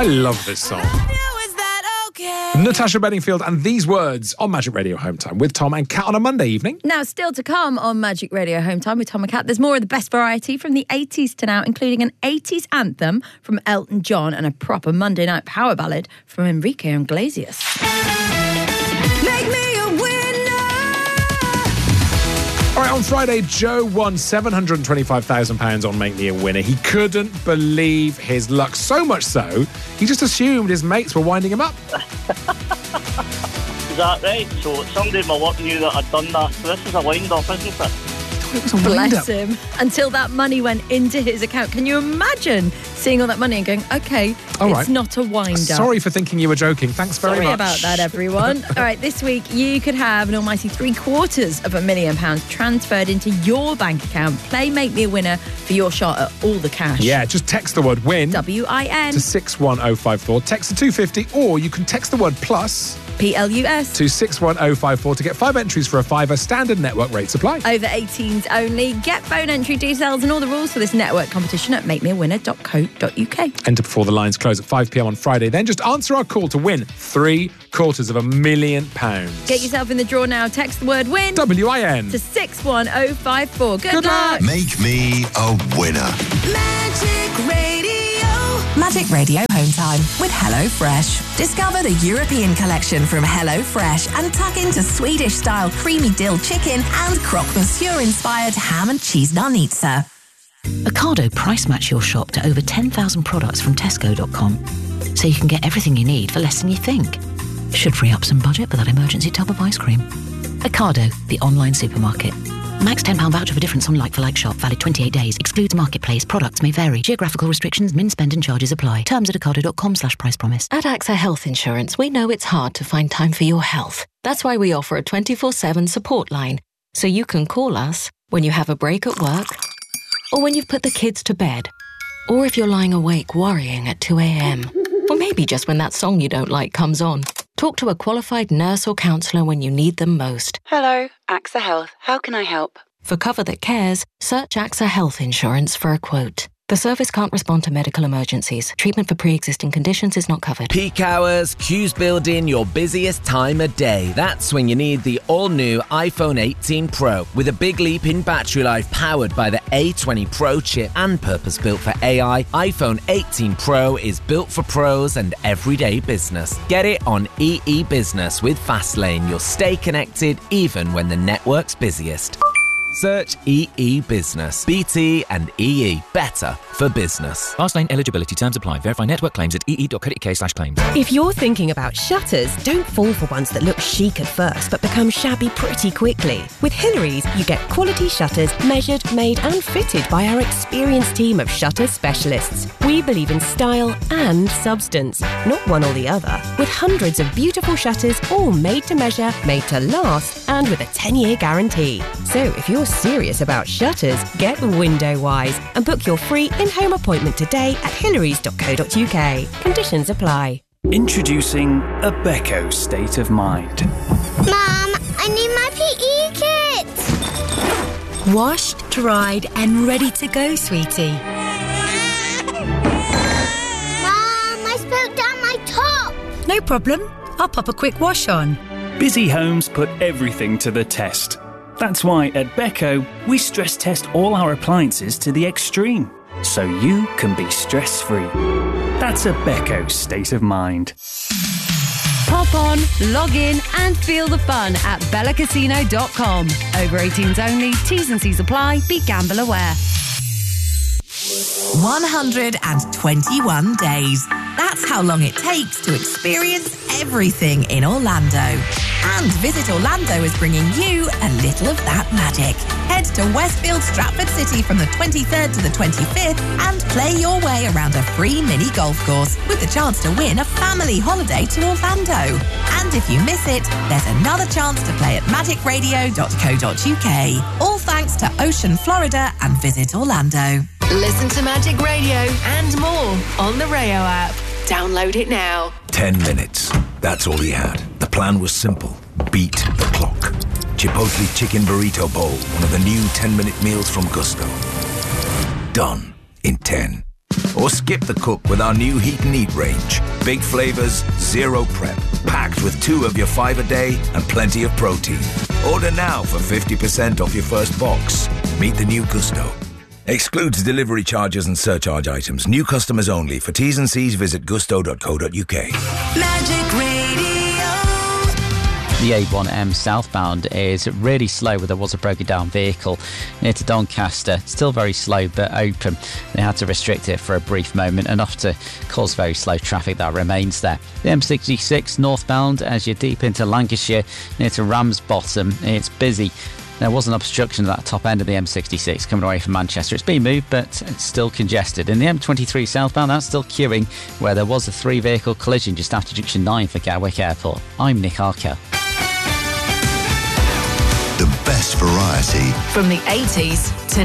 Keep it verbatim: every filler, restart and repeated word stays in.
I love this song. Natasha Bedingfield and These Words on Magic Radio Home Time with Tom and Kat on a Monday evening. Now, still to come on Magic Radio Home Time with Tom and Kat, there's more of the best variety from the eighties to now, including an eighties anthem from Elton John and a proper Monday night power ballad from Enrique Iglesias. Make me a winner! All right, on Friday, Joe won seven hundred twenty-five thousand pounds on Make Me a Winner. He couldn't believe his luck, so much so, he just assumed his mates were winding him up. Is that right? So somebody in my work knew that I'd done that. So this is a wind-up, isn't it? It was a Bless wind-up. him. Until that money went into his account. Can you imagine seeing all that money and going, OK, All it's right. not a wind-up. Sorry for thinking you were joking. Thanks very Sorry much. about that, everyone. All right, this week you could have an almighty three quarters of a million pounds transferred into your bank account. Play Make Me a Winner for your shot at all the cash. Yeah, just text the word WIN W I N to six one oh five four. Text to two fifty, or you can text the word PLUS P L U S to six one oh five four to get five entries for a fiver. Standard network rates apply. Over eighteens only. Get phone entry details and all the rules for this network competition at make me a winner dot co dot uk. Enter before the lines close at five p.m. on Friday. Then just answer our call to win three quarters of a million pounds. Get yourself in the draw now. Text the word WIN W I N to six one oh five four. Good, Good luck. luck. Make me a winner. Magic Radio. Magic Radio Home Time with HelloFresh. Discover the European collection from HelloFresh and tuck into Swedish-style creamy dill chicken and croque monsieur-inspired ham and cheese nanitsa. Ocado price match your shop to over ten thousand products from Tesco dot com, so you can get everything you need for less than you think. Should free up some budget for that emergency tub of ice cream. Ocado, the online supermarket. Max ten pounds voucher for difference on like-for-like shop. Valid twenty-eight days. Excludes marketplace. Products may vary. Geographical restrictions, min spend and charges apply. Terms at ocado dot com slash price promise. At AXA Health Insurance, we know it's hard to find time for your health. That's why we offer a twenty-four seven support line. So you can call us when you have a break at work, or when you've put the kids to bed, or if you're lying awake worrying at two a.m, or maybe just when that song you don't like comes on. Talk to a qualified nurse or counsellor when you need them most. Hello, AXA Health. How can I help? For cover that cares, search AXA Health Insurance for a quote. The service can't respond to medical emergencies. Treatment for pre-existing conditions is not covered. Peak hours, queues building, your busiest time of day. That's when you need the all-new iPhone eighteen Pro. With a big leap in battery life powered by the A twenty Pro chip and purpose-built for A I, iPhone eighteen Pro is built for pros and everyday business. Get it on E E Business with Fastlane. You'll stay connected even when the network's busiest. Search E E Business. B T and E E. Better for business. Fastlane eligibility terms apply. Verify network claims at ee dot co dot uk slash claims. If you're thinking about shutters, don't fall for ones that look chic at first but become shabby pretty quickly. With Hillary's, you get quality shutters measured, made and fitted by our experienced team of shutter specialists. We believe in style and substance, not one or the other. With hundreds of beautiful shutters, all made to measure, made to last, and with a ten-year guarantee. So if you're serious about shutters, get Window-Wise and book your free in-home appointment today at hillarys dot co dot uk. Conditions apply. Introducing a Beko state of mind. Mum, I need my P E kit. Washed, dried and ready to go, sweetie. Mum, I spilled down my top. No problem. I'll pop a quick wash on. Busy homes put everything to the test. That's why at Beko, we stress test all our appliances to the extreme, so you can be stress-free. That's a Beko state of mind. Pop on, log in and feel the fun at bella casino dot com. Over eighteens only. T's and C's apply. Be gamble aware. one hundred twenty-one days. That's how long it takes to experience everything in Orlando. And Visit Orlando is bringing you a little of that magic. Head to Westfield Stratford City from the twenty-third to the twenty-fifth and play your way around a free mini golf course with the chance to win a family holiday to Orlando. And if you miss it, there's another chance to play at magic radio dot co dot uk. All thanks to Ocean Florida and Visit Orlando. Listen to Magic Radio and more on the Rayo app. Download it now. Ten minutes. That's all he had. The plan was simple. Beat the clock. Chipotle Chicken Burrito Bowl. One of the new ten-minute meals from Gusto. Done in ten. Or skip the cook with our new Heat and Eat range. Big flavours, zero prep, packed with two of your five a day and plenty of protein. Order now for fifty percent off your first box. Meet the new Gusto. Excludes delivery charges and surcharge items. New customers only. For T's and C's, visit gusto dot co dot uk. Magic Radio. The A one M southbound is really slow where there was a broken down vehicle near to Doncaster. Still very slow but open. They had to restrict it for a brief moment, enough to cause very slow traffic that remains there. The M sixty-six northbound as you're deep into Lancashire near to Ramsbottom. It's busy. There was an obstruction at that top end of the M sixty-six coming away from Manchester. It's been moved, but it's still congested. In the M twenty-three southbound, that's still queuing, where there was a three-vehicle collision just after Junction nine for Gatwick Airport. I'm Nick Arker. The best variety from the eighties to